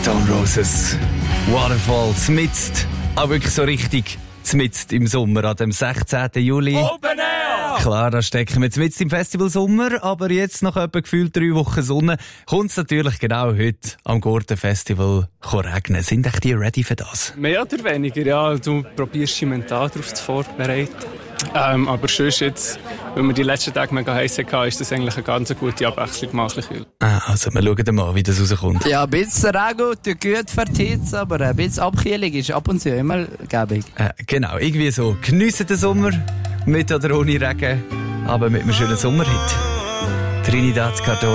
Stone Roses, Waterfall, zmitzt, auch wirklich so richtig zmitzt im Sommer, an dem 16. Juli. Open Air! Klar, da stecken wir zmitzt im Festival Sommer, aber jetzt nach etwa gefühlt 3 Wochen Sonne kommt es natürlich genau heute am Gurten-Festival regnen. Sind echt die ready für das? Mehr oder weniger, ja. Du probierst dich mental darauf zu vorbereiten. Aber sonst jetzt, wenn wir die letzten Tage mega heiß hatten, ist das eigentlich eine ganz gute Abwechslung. Also wir schauen mal, wie das rauskommt. Ja, ein bisschen Regen tut gut für die Hitze, aber ein bisschen Abkühlung ist ab und zu immer gäbig. Genau, irgendwie so. Geniessen den Sommer, mit oder ohne Regen, aber mit einem schönen Sommerhit. Trinidad Cardone.